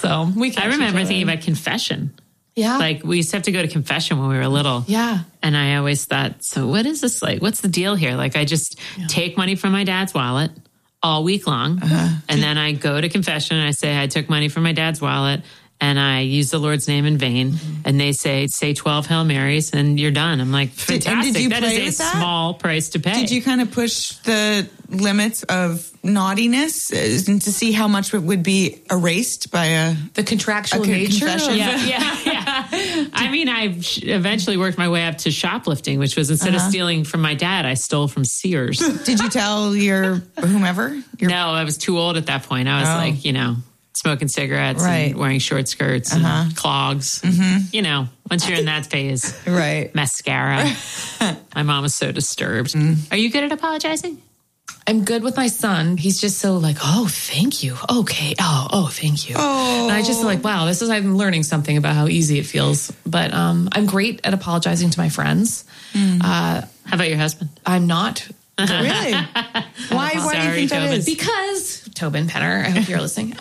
So we catch I remember each other. thinking about confession. Yeah. Like we used to have to go to confession when we were little. Yeah. And I always thought, so what is this like? What's the deal here? Like I just take money from my dad's wallet all week long. And then I go to confession and I say, I took money from my dad's wallet and I use the Lord's name in vain. And they say 12 Hail Marys and you're done. I'm like, fantastic. Did you That play is with a that? small price to pay. Did you kind of push the limits of naughtiness and to see how much it would be erased by The contractual a nature. confession? Yeah. I mean, I eventually worked my way up to shoplifting, which was instead of stealing from my dad, I stole from Sears. Did you tell your whomever? No, I was too old at that point. I was like, smoking cigarettes Right. and wearing short skirts and clogs. You know, once you're in that phase. Right. Mascara. My mom was so disturbed. Are you good at apologizing? I'm good with my son. He's just so like, oh, thank you. Okay. Oh, thank you. Oh. And I just like, wow, I'm learning something about how easy it feels. But I'm great at apologizing to my friends. How about your husband? I'm not. Really? Why do you Sorry, think that Tobin. is? Because Tobin Penner, I hope you're listening.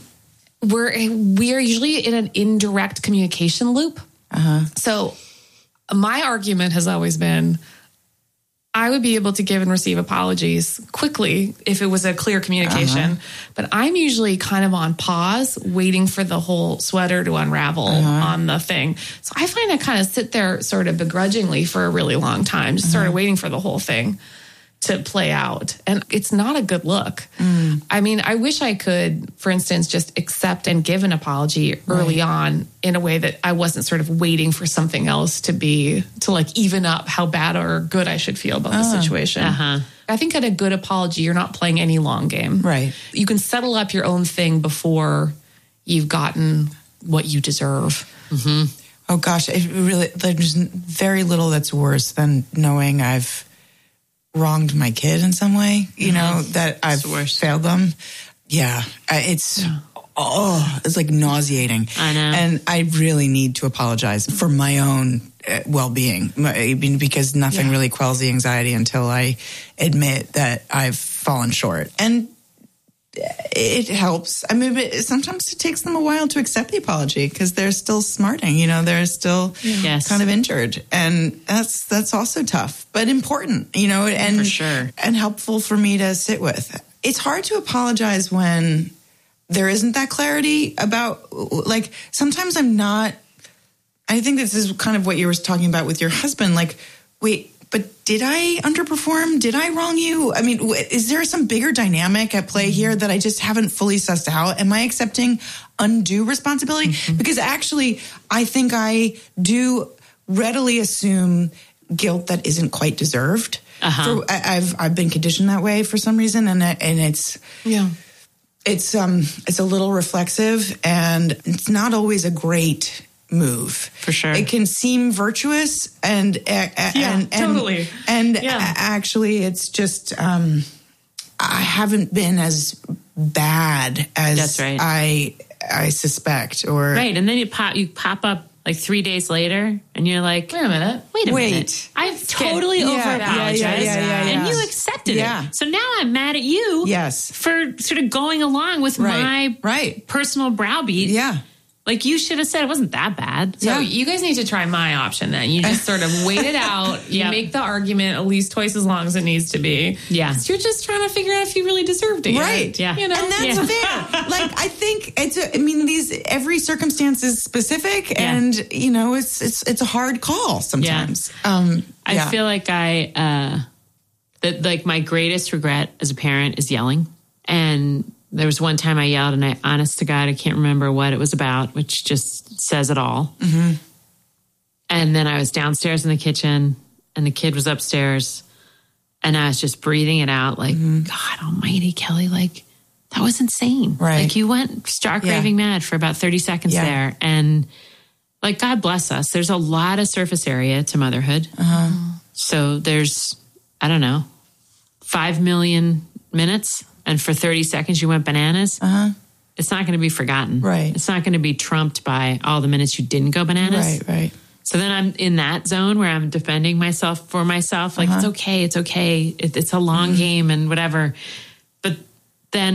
We are usually in an indirect communication loop. So my argument has always been, I would be able to give and receive apologies quickly if it was a clear communication, but I'm usually kind of on pause, waiting for the whole sweater to unravel on the thing. So I find I kind of sit there sort of begrudgingly for a really long time, just sort of waiting for the whole thing to play out. And it's not a good look. I mean, I wish I could, for instance, just accept and give an apology early on in a way that I wasn't sort of waiting for something else to like even up how bad or good I should feel about the situation. I think at a good apology, you're not playing any long game. Right. You can settle up your own thing before you've gotten what you deserve. Oh gosh, there's very little that's worse than knowing I've wronged my kid in some way, that I've failed them. Yeah, it's like nauseating. I know. And I really need to apologize for my own well-being, because nothing really quells the anxiety until I admit that I've fallen short. And it helps. I mean, sometimes it takes them a while to accept the apology because they're still smarting, they're still kind of injured. And that's also tough, but important, and for sure. And helpful for me to sit with. It's hard to apologize when there isn't that clarity about, like, sometimes I think this is kind of what you were talking about with your husband. Like, wait, but did I underperform? Did I wrong you? I mean, is there some bigger dynamic at play here that I just haven't fully sussed out? Am I accepting undue responsibility? Because actually, I think I do readily assume guilt that isn't quite deserved. I've been conditioned that way for some reason, and it's it's a little reflexive, and it's not always a great move. For sure. It can seem virtuous and totally. And actually it's just I haven't been as bad as That's right. I suspect, or Right. And then you pop up like 3 days later and you're like, Wait a minute. Wait a minute. I've totally over apologized and you accepted it. So now I'm mad at you for sort of going along with my personal browbeat. Yeah. Like, you should have said it wasn't that bad. So you guys need to try my option then. You just sort of wait it out. You make the argument at least twice as long as it needs to be. Yeah. You're just trying to figure out if you really deserved it. Right. Yeah. And that's fair. Like, I think every circumstance is specific, and it's a hard call sometimes. I feel like that my greatest regret as a parent is yelling. And there was one time I yelled, and honest to God, I can't remember what it was about, which just says it all. And then I was downstairs in the kitchen, and the kid was upstairs, and I was just breathing it out like, God almighty, Kelly, like, that was insane. Right. Like, you went stark raving mad for about 30 seconds there. And, like, God bless us. There's a lot of surface area to motherhood. So there's, I don't know, 5 million minutes. And for 30 seconds you went bananas, it's not going to be forgotten. Right. It's not going to be trumped by all the minutes you didn't go bananas. Right. So then I'm in that zone where I'm defending myself for myself. Like, it's okay. It's a long game and whatever. But then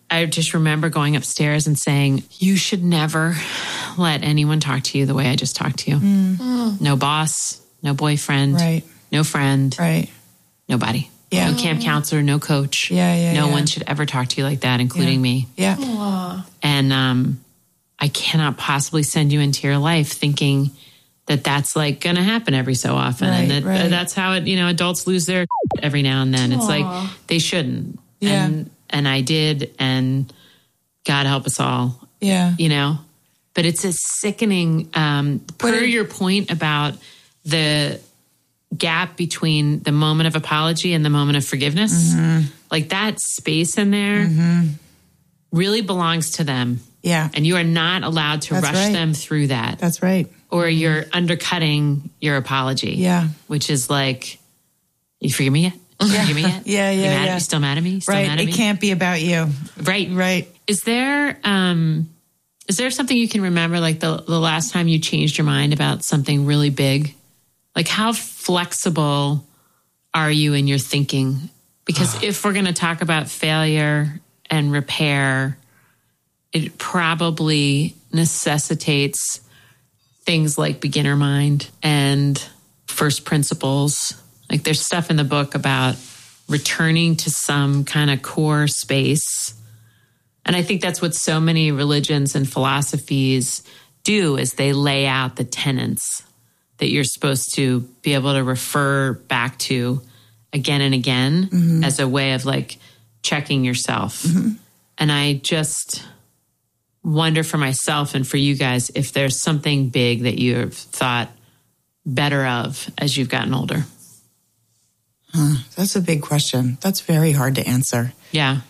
I just remember going upstairs and saying, you should never let anyone talk to you the way I just talked to you. No boss, no boyfriend, Right. no friend, Right. nobody. Yeah. No camp counselor, no coach. No one should ever talk to you like that, including me. Yeah. Aw. And I cannot possibly send you into your life thinking that that's like going to happen every so often. Right, and right. that's how it, adults lose their every now and then. It's like they shouldn't. Yeah. And I did, and God help us all, Yeah. but it's a sickening, per your point about the gap between the moment of apology and the moment of forgiveness, like that space in there really belongs to them. Yeah. And you are not allowed to That's rush right. them through that, That's right. or you're undercutting your apology. Yeah. Which is like, you forgive me yet? You forgive me yet? Yeah, You yeah, mad? yeah. You still mad at me? Still Right. mad at It me? can't be about you. Right. Right. Is there something you can remember, like the last time you changed your mind about something really big? Like, how flexible are you in your thinking? Because if we're going to talk about failure and repair, it probably necessitates things like beginner mind and first principles. Like, there's stuff in the book about returning to some kind of core space. And I think that's what so many religions and philosophies do, is they lay out the tenets that you're supposed to be able to refer back to again and again as a way of like checking yourself. And I just wonder for myself and for you guys if there's something big that you have thought better of as you've gotten older. That's a big question. That's very hard to answer. Yeah.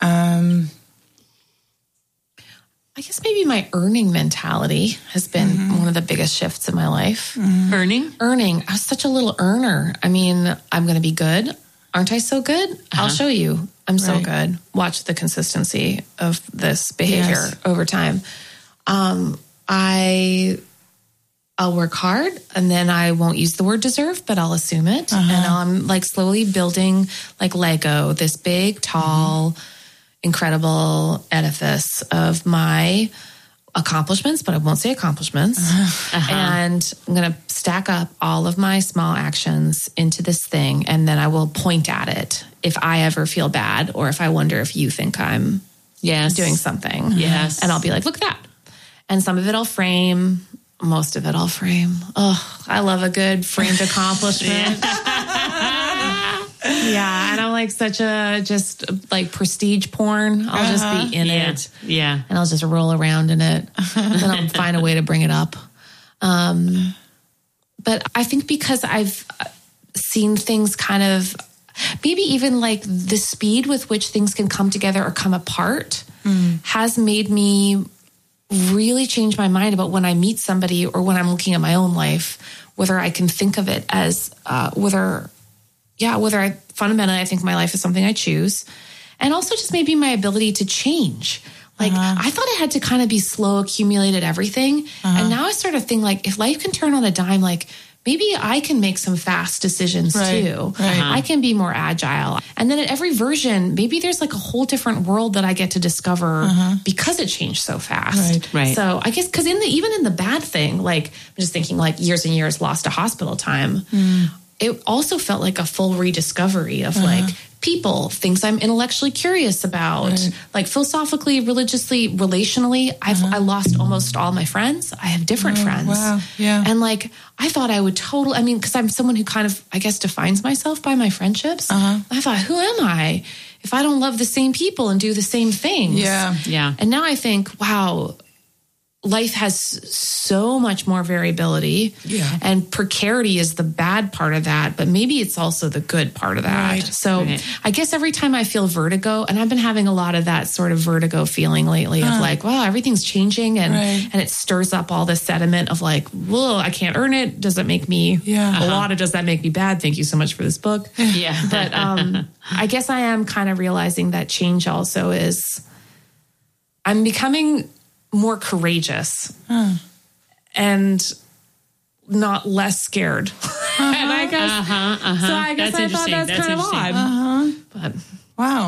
I guess maybe my earning mentality has been one of the biggest shifts in my life. Earning? Earning. I was such a little earner. I mean, I'm going to be good. Aren't I so good? I'll show you. I'm so Right. good. Watch the consistency of this behavior over time. I'll work hard, and then I won't use the word deserve, but I'll assume it. And I'm like slowly building like Lego, this big, tall, incredible edifice of my accomplishments, but I won't say accomplishments. And I'm going to stack up all of my small actions into this thing, and then I will point at it if I ever feel bad, or if I wonder if you think I'm doing something. Yes. And I'll be like, look at that. And some of it I'll frame. Most of it I'll frame. Oh, I love a good framed accomplishment. Yeah, and I'm like such a just like prestige porn. I'll just be in it. Yeah. And I'll just roll around in it. And then I'll find a way to bring it up. But I think because I've seen things kind of, maybe even like the speed with which things can come together or come apart has made me really change my mind about when I meet somebody or when I'm looking at my own life, whether I can think of it as whether I fundamentally I think my life is something I choose, and also just maybe my ability to change. Like I thought I had to kind of be slow, accumulated everything, and now I sort of think like if life can turn on a dime, like maybe I can make some fast decisions too. I can be more agile. And then at every version, maybe there's like a whole different world that I get to discover because it changed so fast. Right. So I guess because even in the bad thing, like I'm just thinking like years and years lost to hospital time, it also felt like a full rediscovery of like people, things I'm intellectually curious about, like philosophically, religiously, relationally. I lost almost all my friends. I have different friends. Wow. Yeah. And like, I thought I would because I'm someone who kind of, I guess, defines myself by my friendships. I thought, who am I if I don't love the same people and do the same things? Yeah. And now I think, wow, life has so much more variability, and precarity is the bad part of that, but maybe it's also the good part of that. So I guess every time I feel vertigo, and I've been having a lot of that sort of vertigo feeling lately of like, wow, everything's changing, and it stirs up all this sediment of like, whoa, I can't earn it. Does that make me a lot of, does that make me bad? Thank you so much for this book. Yeah. But I guess I am kind of realizing that change also is, I'm becoming more courageous and not less scared. And I guess, so I guess I thought that's kind of odd. But Wow.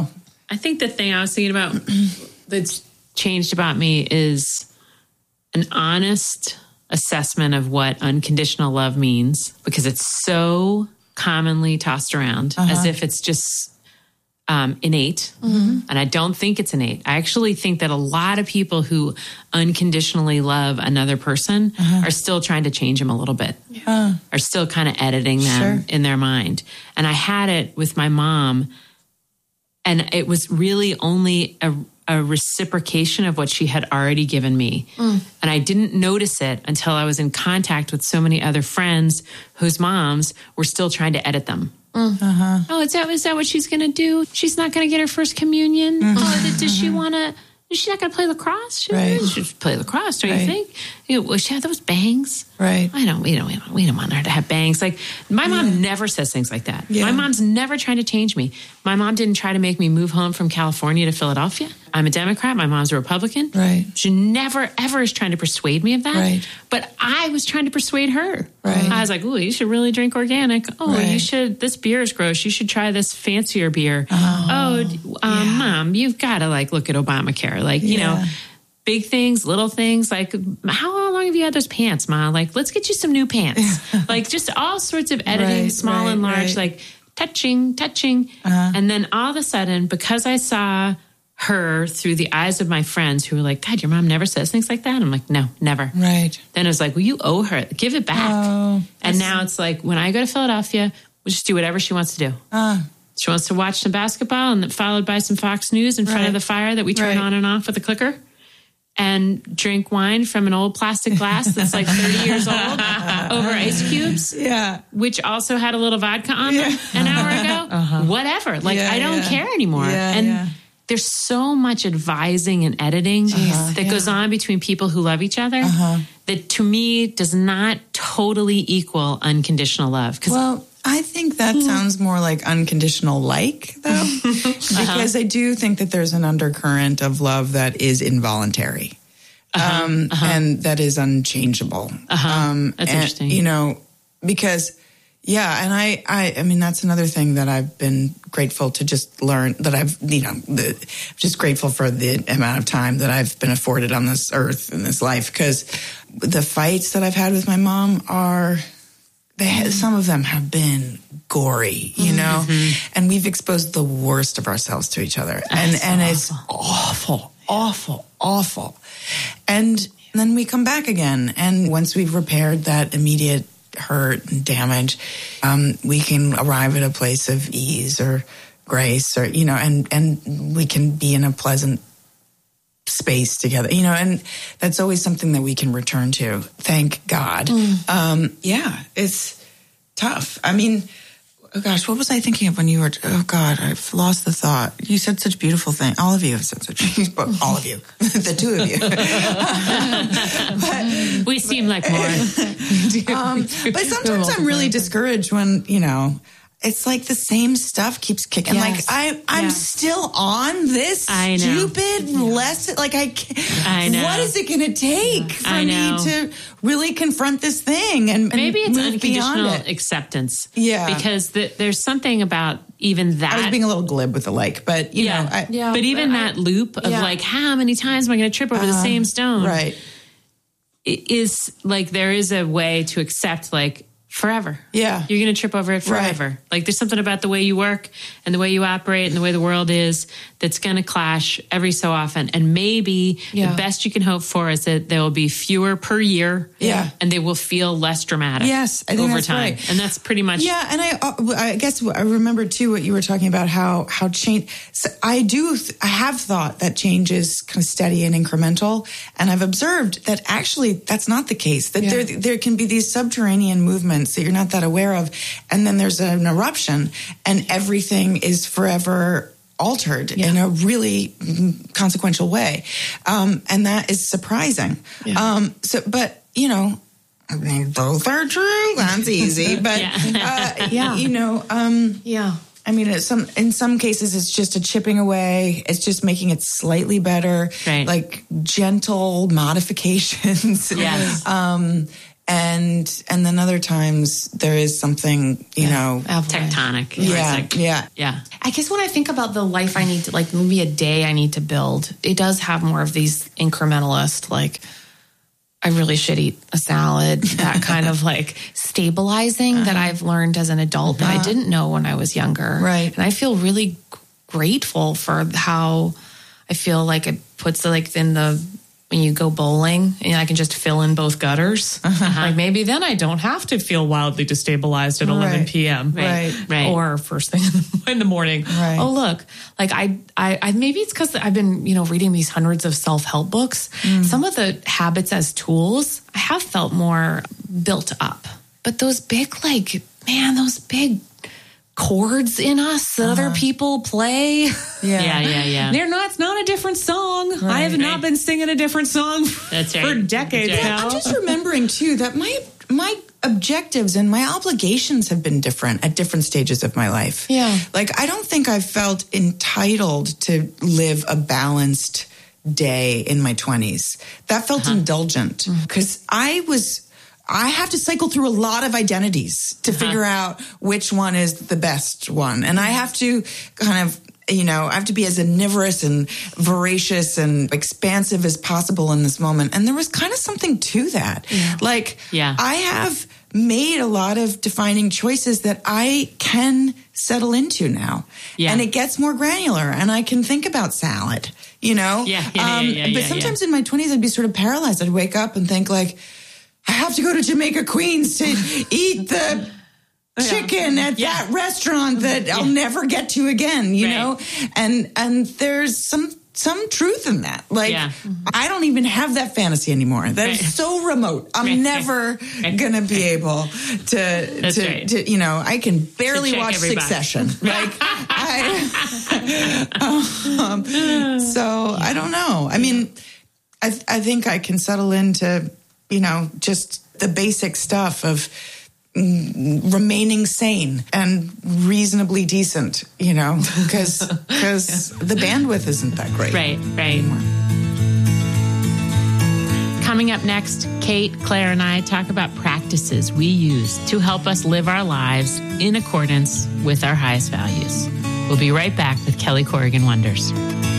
I think the thing I was thinking about that's changed about me is an honest assessment of what unconditional love means, because it's so commonly tossed around as if it's just innate. And I don't think it's innate. I actually think that a lot of people who unconditionally love another person are still trying to change them a little bit, are still kind of editing them in their mind. And I had it with my mom, and it was really only a reciprocation of what she had already given me. And I didn't notice it until I was in contact with so many other friends whose moms were still trying to edit them. Oh, is that what she's going to do? She's not going to get her first communion? Oh, does she want to? Is she not going to play lacrosse? She should play lacrosse, don't you think? Will she have those bangs? Right. We don't want her to have bangs. Like, my mom never says things like that. My mom's never trying to change me. My mom didn't try to make me move home from California to Philadelphia. I'm a Democrat. My mom's a Republican. Right. She never, ever is trying to persuade me of that. Right. But I was trying to persuade her. Right. I was like, ooh, you should really drink organic. Oh, you should, this beer is gross. You should try this fancier beer. Mom, you've got to look at Obamacare. You know, big things, little things. Like, how long have you had those pants, Ma? Let's get you some new pants. Just all sorts of editing, small and large, touching. And then all of a sudden, because I saw her through the eyes of my friends who were like, God, your mom never says things like that. I'm like, no, never. Right. Then it was like, well, you owe her. Give it back. And now it's like, when I go to Philadelphia, we'll just do whatever she wants to do. She wants to watch some basketball, and followed by some Fox News in front of the fire that we turn on and off with a clicker, and drink wine from an old plastic glass that's 30 years old over ice cubes, which also had a little vodka on them an hour ago. Whatever. I don't care anymore. There's so much advising and editing that goes on between people who love each other that, to me, does not totally equal unconditional love. Well, I think that sounds more like unconditional though, because I do think that there's an undercurrent of love that is involuntary and that is unchangeable. That's interesting. You know, because... Yeah, and I mean, that's another thing that I've been grateful to just learn, that I've, just grateful for the amount of time that I've been afforded on this earth, in this life, because the fights that I've had with my mom some of them have been gory, you know, and we've exposed the worst of ourselves to each other. And it's awful. And then we come back again. And once we've repaired that immediate hurt and damage, we can arrive at a place of ease or grace, or and we can be in a pleasant space together, and that's always something that we can return to, thank God. It's tough. I mean, oh gosh, what was I thinking of when you were, oh God, I've lost the thought. You said such beautiful things. All of you have said such, all of you, the two of you. But we seem like more. But sometimes I'm really discouraged when, it's like the same stuff keeps kicking. Yes. I'm still on this stupid lesson. I know. What is it going to take for me to really confront this thing and maybe it's move unconditional beyond it? acceptance. Yeah, because there's something about even that. I was being a little glib with the but you know, but even that loop of how many times am I going to trip over the same stone? Right. It is there is a way to accept forever. Yeah. You're going to trip over it forever. Right. There's something about the way you work and the way you operate and the way the world is that's going to clash every so often. And maybe the best you can hope for is that there will be fewer per year. Yeah. And they will feel less dramatic. Yes. I think over that's time. Right. And that's pretty much. Yeah. And I guess I remember too what you were talking about, how change. So I have thought that change is kind of steady and incremental. And I've observed that actually that's not the case, that there can be these subterranean movements that you're not that aware of, and then there's an eruption and everything is forever altered in a really consequential way, and that is surprising. But I mean, both are true. That's easy, but I mean, in some cases, it's just a chipping away. It's just making it slightly better, like gentle modifications. Yes. And then other times there is something, you know, tectonic. Yeah. I guess when I think about the life I need to, like maybe a day I need to build, it does have more of these incrementalist, like I really should eat a salad, that kind of like stabilizing that I've learned as an adult that I didn't know when I was younger. Right. And I feel really grateful for how I feel like it puts like in the, when you go bowling and I can just fill in both gutters. Like maybe then I don't have to feel wildly destabilized at 11 p.m. Right. Or first thing in the morning. Right. Oh, look, like I maybe it's because I've been, reading these hundreds of self-help books. Some of the habits as tools, I have felt more built up. But those big, those big chords in us that other people play. Yeah. It's not a different song. Right. I have not been singing a different song for decades now. I'm just remembering too that my objectives and my obligations have been different at different stages of my life. Yeah. Like I don't think I felt entitled to live a balanced day in my 20s. That felt indulgent because I have to cycle through a lot of identities to figure out which one is the best one. And I have to kind of, I have to be as omnivorous and voracious and expansive as possible in this moment. And there was kind of something to that. Yeah. I have made a lot of defining choices that I can settle into now. Yeah. And it gets more granular and I can think about salad, But sometimes in my 20s, I'd be sort of paralyzed. I'd wake up and think like, I have to go to Jamaica Queens to eat the chicken at that restaurant that I'll never get to again, you know? And there's some truth in that. I don't even have that fantasy anymore. That is so remote. I'm never going to be able to, I can barely watch Succession. So I don't know. I mean, I think I can settle into, just the basic stuff of remaining sane and reasonably decent, because the bandwidth isn't that great. Right. Coming up next, Kate, Claire, and I talk about practices we use to help us live our lives in accordance with our highest values. We'll be right back with Kelly Corrigan Wonders.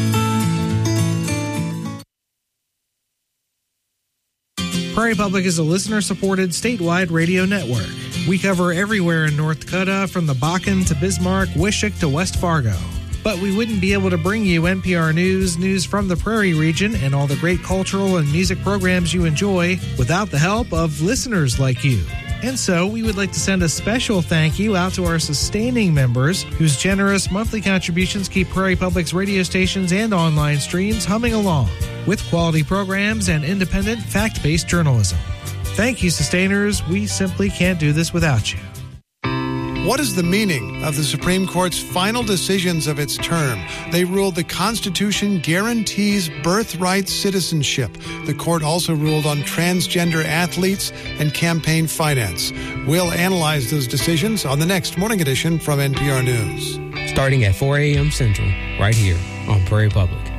Prairie Public is a listener-supported statewide radio network. We cover everywhere in North Dakota, from the Bakken to Bismarck, Wishick to West Fargo. But we wouldn't be able to bring you NPR news from the Prairie region, and all the great cultural and music programs you enjoy without the help of listeners like you. And so we would like to send a special thank you out to our sustaining members whose generous monthly contributions keep Prairie Public's radio stations and online streams humming along with quality programs and independent, fact-based journalism. Thank you, sustainers. We simply can't do this without you. What is the meaning of the Supreme Court's final decisions of its term? They ruled the Constitution guarantees birthright citizenship. The court also ruled on transgender athletes and campaign finance. We'll analyze those decisions on the next morning edition from NPR News. Starting at 4 a.m. Central, right here on Prairie Public.